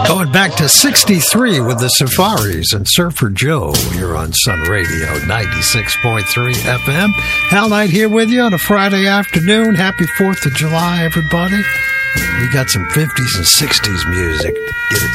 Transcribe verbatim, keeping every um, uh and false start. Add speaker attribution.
Speaker 1: Going back to sixty-three with the Safaris and Surfer Joe here on Sun Radio ninety-six point three F M. Hal Knight here with you on a Friday afternoon. Happy fourth of July, everybody. We got some fifties and sixties music. Get it